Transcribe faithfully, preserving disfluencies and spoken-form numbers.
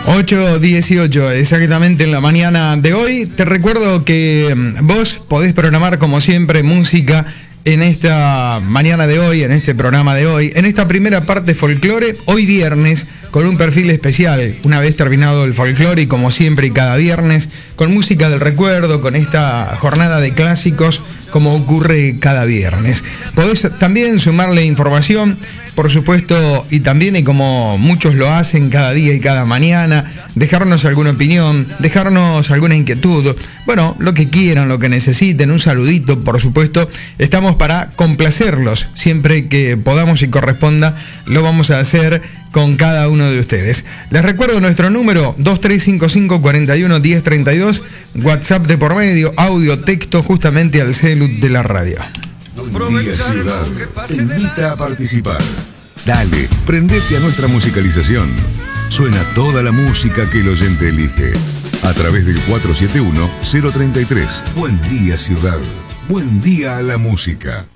ocho dieciocho exactamente en la mañana de hoy. Te recuerdo que vos podés programar como siempre música en esta mañana de hoy, en este programa de hoy, en esta primera parte folclore, hoy viernes, con un perfil especial, una vez terminado el folclore y como siempre y cada viernes, con música del recuerdo, con esta jornada de clásicos, como ocurre cada viernes. Podés también sumarle información, por supuesto, y también, y como muchos lo hacen cada día y cada mañana, dejarnos alguna opinión, dejarnos alguna inquietud, bueno, lo que quieran, lo que necesiten, un saludito, por supuesto. Estamos para complacerlos, siempre que podamos y corresponda, lo vamos a hacer con cada uno de ustedes. Les recuerdo nuestro número dos tres cinco cinco, cuatro uno, uno cero tres dos, WhatsApp de por medio, audio, texto, justamente al celu de la radio. Buen día, ciudad. Te invita a participar. Dale, prendete a nuestra musicalización. Suena toda la música que el oyente elige. A través del cuatro siete uno, cero tres tres. Buen día, ciudad. Buen día a la música.